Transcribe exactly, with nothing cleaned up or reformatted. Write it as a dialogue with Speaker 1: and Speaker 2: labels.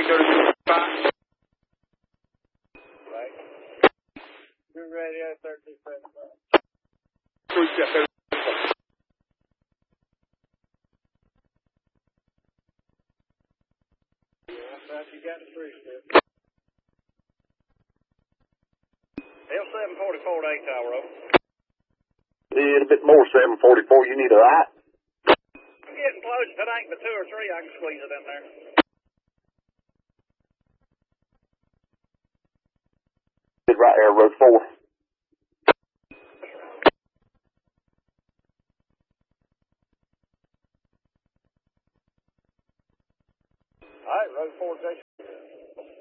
Speaker 1: thirty-five.
Speaker 2: Right. New radio thirty seventy-five.
Speaker 1: Three step there.
Speaker 2: Yeah, that's right. You got the three step. L seven forty-four to eight Tower Road.
Speaker 3: Need a bit more seven forty-four. You need a light?
Speaker 2: I'm getting close. If it ain't but two or three, I can squeeze it in there.
Speaker 3: Right there, road four.